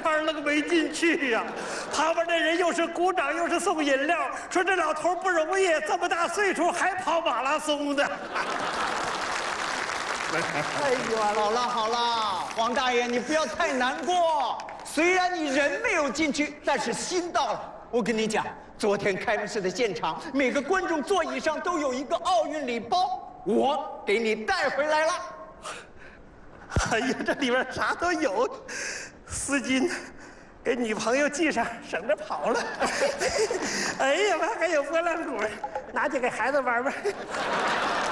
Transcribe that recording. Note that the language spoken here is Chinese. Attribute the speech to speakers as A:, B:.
A: 圈愣没进去呀。旁边那人又是鼓掌又是送饮料，说这老头不容易，这么大岁数还跑马拉松呢。
B: 哎呦，好了好了，黄大爷，你不要太难过。虽然你人没有进去，但是心到了。我跟你讲，昨天开幕式的现场，每个观众座椅上都有一个奥运礼包，我给你带回来了。
A: 哎呀，这里边啥都有，丝巾，给女朋友系上，省着跑了。哎呀妈，还有拨浪鼓，拿去给孩子玩玩。